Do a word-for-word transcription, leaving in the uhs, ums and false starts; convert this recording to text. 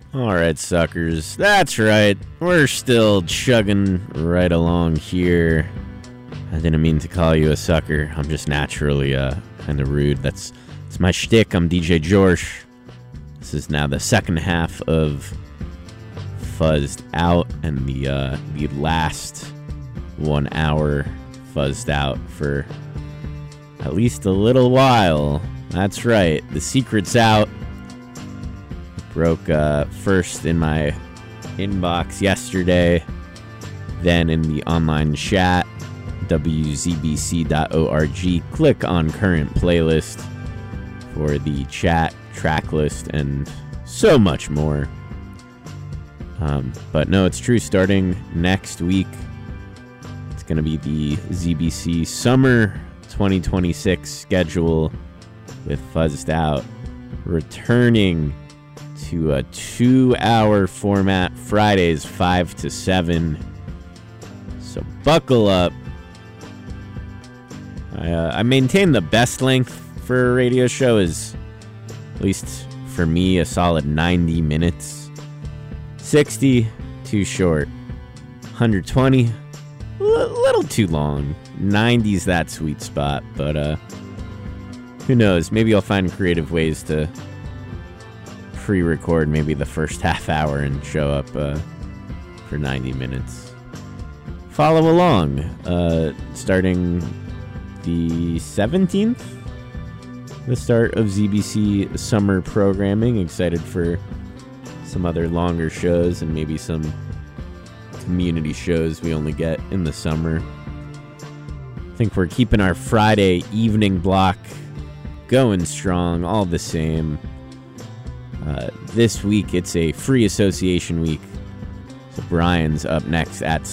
All right, suckers. That's right. We're still chugging right along here. I didn't mean to call you a sucker. I'm just naturally uh, kind of rude. That's, that's my shtick. I'm D J Jorsh. This is now the second half of Fuzzed Out, and the uh, the last one hour fuzzed out for at least a little while. That's right. The secret's out. Broke uh, first in my inbox yesterday, then in the online chat, w z b c dot org. Click on current playlist for the chat, track list, and so much more. Um, but no, it's true. Starting next week, it's going to be the Z B C Summer twenty twenty-six schedule with Fuzzed Out returning to a two-hour format, Fridays five to seven. So buckle up. I, uh, I maintain the best length for a radio show is, at least for me, a solid ninety minutes. sixty, too short. one hundred twenty, a l- little too long. ninety's that sweet spot, but uh, who knows? Maybe I'll find creative ways to pre-record maybe the first half hour and show up uh, for ninety minutes. Follow along. Uh, starting the seventeenth, the start of Z B C summer programming. Excited for some other longer shows and maybe some community shows we only get in the summer. I think we're keeping our Friday evening block going strong, all the same. Uh, this week, it's a free association week. So Brian's up next at